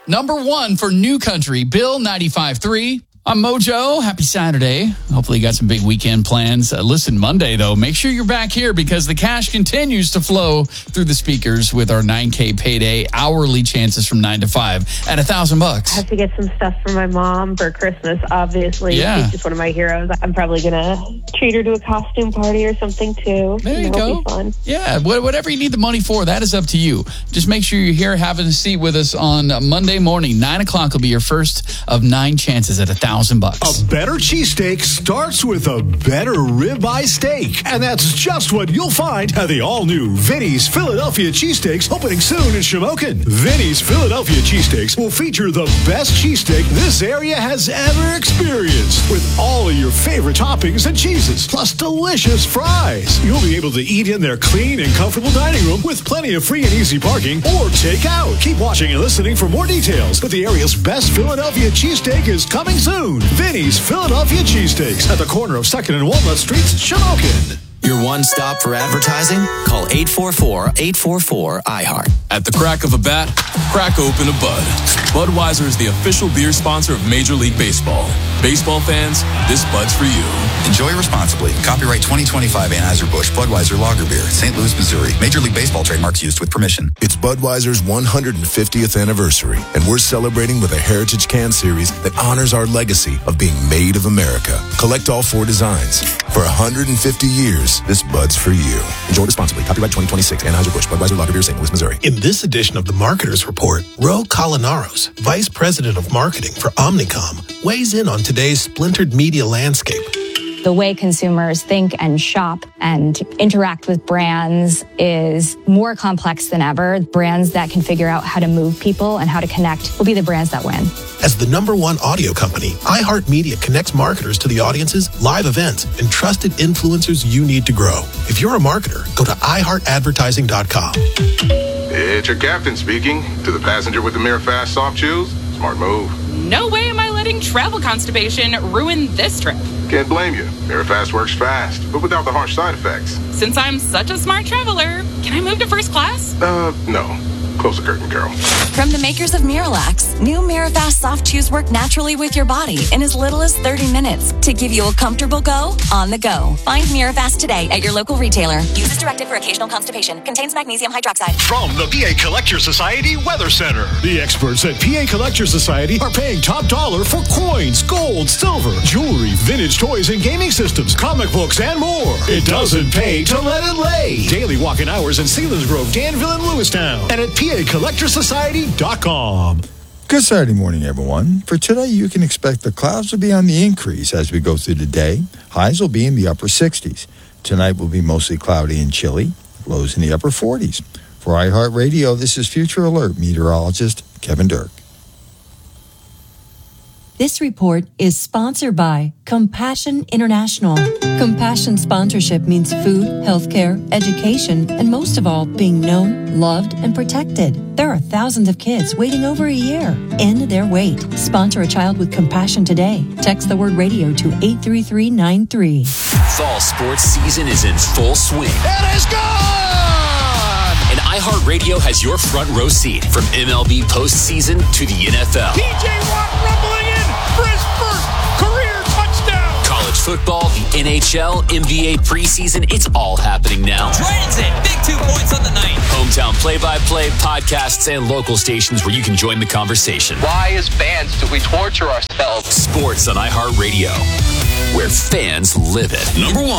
Number 1 for New Country, Bill 95.3. I'm Mojo. Happy Saturday. Hopefully you got some big weekend plans. Listen, Monday, though, make sure you're back here because the cash continues to flow through the speakers with our 9K payday hourly chances from 9 to 5 at $1,000. I have to get some stuff for my mom for Christmas, obviously. Yeah. She's just one of my heroes. I'm probably going to treat her to a costume party or something, too. There you go. Be fun. Yeah, whatever you need the money for, that is up to you. Just make sure you're here having a seat with us on Monday morning. 9 o'clock will be your first of 9 chances at $1,000. A better cheesesteak starts with a better ribeye steak. And that's just what you'll find at the all-new Vinny's Philadelphia Cheesesteaks opening soon in Shamokin. Vinny's Philadelphia Cheesesteaks will feature the best cheesesteak this area has ever experienced, with all of your favorite toppings and cheeses, plus delicious fries. You'll be able to eat in their clean and comfortable dining room with plenty of free and easy parking or take out. Keep watching and listening for more details, but the area's best Philadelphia cheesesteak is coming soon. Vinny's Philadelphia Cheesesteaks at the corner of 2nd and Walnut Streets, Shamokin. Your one stop for advertising? Call 844-844-IHEART. At the crack of a bat, crack open a Bud. Budweiser is the official beer sponsor of Major League Baseball. Baseball fans, this Bud's for you. Enjoy responsibly. Copyright 2025 Anheuser-Busch Budweiser Lager Beer, St. Louis, Missouri. Major League Baseball trademarks used with permission. It's Budweiser's 150th anniversary, and we're celebrating with a Heritage Can Series that honors our legacy of being made of America. Collect all 4 designs. For 150 years, this Bud's for you. Enjoy responsibly. Copyright 2026 Anheuser-Busch Budweiser Lager Beer, St. Louis, Missouri. In this edition of the Marketers Report, Ro Colinaros, Vice President of Marketing for Omnicom, weighs in on today's splintered media landscape. The way consumers think and shop and interact with brands is more complex than ever. Brands that can figure out how to move people and how to connect will be the brands that win. As the #1 audio company, iHeartMedia connects marketers to the audiences, live events, and trusted influencers you need to grow. If you're a marketer, go to iHeartAdvertising.com. It's your captain speaking. To the passenger with the Mirror Fast soft chews, smart move. No way am I letting travel constipation ruin this trip. Can't blame you. Mirror Fast works fast, but without the harsh side effects. Since I'm such a smart traveler, can I move to first class? No. Close the curtain, Carol. From the makers of Miralax, new Mirafast soft chews work naturally with your body in as little as 30 minutes to give you a comfortable go on the go. Find Mirafast today at your local retailer. Use as directed for occasional constipation. Contains magnesium hydroxide. From the PA Collector Society Weather Center, the experts at PA Collector Society are paying top dollar for coins, gold, silver, jewelry, vintage toys and gaming systems, comic books, and more. It doesn't pay to let it lay. Daily walk-in hours in Selinsgrove, Danville, and Lewistown. And at PACollectorsociety.com. Good Saturday morning, everyone. For today, you can expect the clouds will be on the increase as we go through the day. Highs will be in the upper 60s. Tonight will be mostly cloudy and chilly. Lows in the upper 40s. For iHeartRadio, this is Future Alert meteorologist Kevin Dirk. This report is sponsored by Compassion International. Compassion sponsorship means food, healthcare, education, and most of all, being known, loved, and protected. There are thousands of kids waiting over a year. End their wait. Sponsor a child with compassion today. Text the word radio to 83393. Fall sports season is in full swing. It is gone! And iHeartRadio has your front row seat from MLB postseason to the NFL. TJ Watt rumbling in for his first career touchdown. College football, the NHL, NBA preseason, it's all happening now. Dragons in, big 2 points on the night. Hometown play-by-play, podcasts, and local stations where you can join the conversation. Why, as fans, do we torture ourselves? Sports on iHeartRadio, where fans live it. #1.